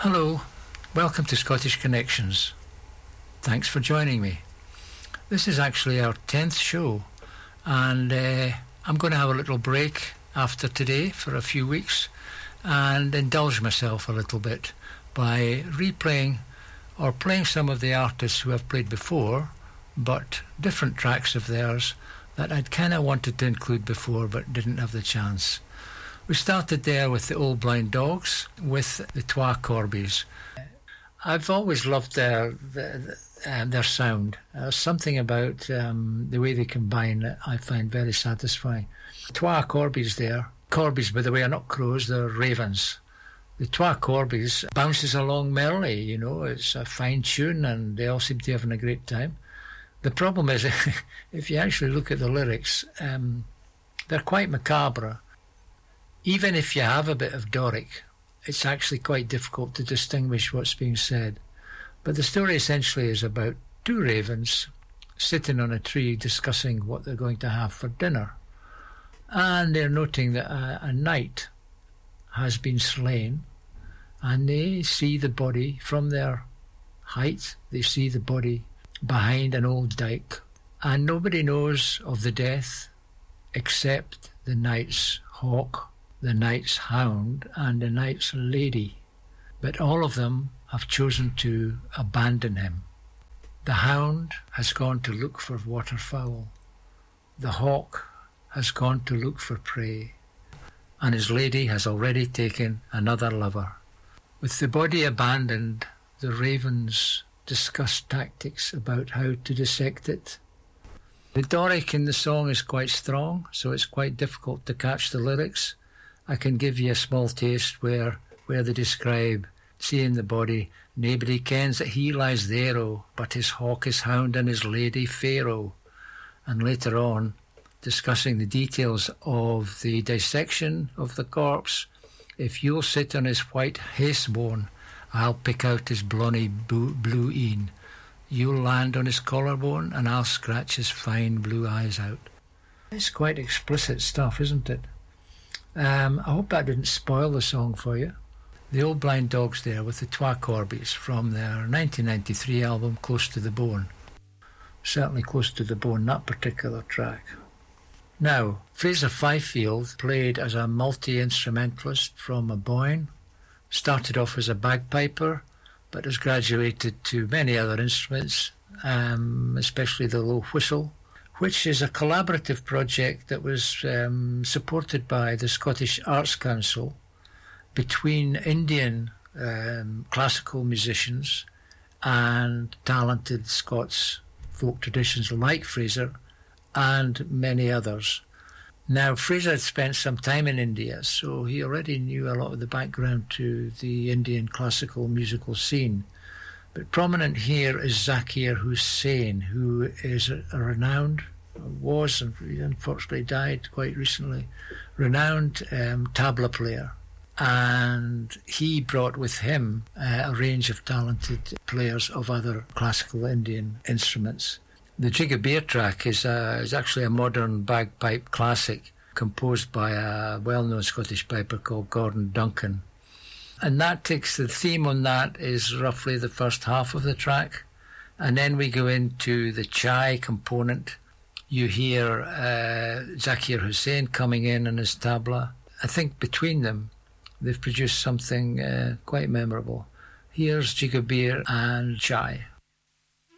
Hello, welcome to Scottish Connections. Thanks for joining me. This is actually our 10th show, and I'm going to have a little break after today for a few weeks and indulge myself a little bit by replaying or playing some of the artists who I've played before, but different tracks of theirs that I'd kind of wanted to include before but didn't have the chance. We started there with the Old Blind Dogs, with the Twa Corbies. I've always loved their sound. Something about the way they combine that I find very satisfying. Twa Corbies there. Corbies, by the way, are not crows, they're ravens. The Twa Corbies bounces along merrily, you know, it's a fine tune and they all seem to be having a great time. The problem is, if you actually look at the lyrics, they're quite macabre. Even if you have a bit of Doric, it's actually quite difficult to distinguish what's being said. But the story essentially is about two ravens sitting on a tree discussing what they're going to have for dinner. And they're noting that a knight has been slain, and they see the body from their height. They see the body behind an old dike, and nobody knows of the death except the knight's hawk, the knight's hound, and the knight's lady. But all of them have chosen to abandon him. The hound has gone to look for waterfowl. The hawk has gone to look for prey. And his lady has already taken another lover. With the body abandoned, the ravens discuss tactics about how to dissect it. The Doric in the song is quite strong, so it's quite difficult to catch the lyrics. I can give you a small taste where they describe seeing the body. Nobody kens that he lies there, but his hawk is hound and his lady Pharaoh. And later on, discussing the details of the dissection of the corpse. If you'll sit on his white haesbone, I'll pick out his blonny blue een. You'll land on his collarbone and I'll scratch his fine blue eyes out. It's quite explicit stuff, isn't it? I hope that didn't spoil the song for you. The Old Blind Dogs there with the Twa Corbies from their 1993 album Close to the Bone. Certainly close to the bone, that particular track. Now, Fraser Fifield played as a multi-instrumentalist from Aboyne, started off as a bagpiper, but has graduated to many other instruments, especially the low whistle, which is a collaborative project that was supported by the Scottish Arts Council between Indian classical musicians and talented Scots folk traditions like Fraser and many others. Now, Fraser had spent some time in India, so he already knew a lot of the background to the Indian classical musical scene. But prominent here is Zakir Hussain, who is a renowned, was and unfortunately died quite recently, renowned tabla player. And he brought with him a range of talented players of other classical Indian instruments. The Jigabir track is actually a modern bagpipe classic composed by a well-known Scottish piper called Gordon Duncan. And that takes the theme on that is roughly the first half of the track. And then we go into the chai component. You hear Zakir Hussain coming in on his tabla. I think between them, they've produced something quite memorable. Here's Jigabir and chai.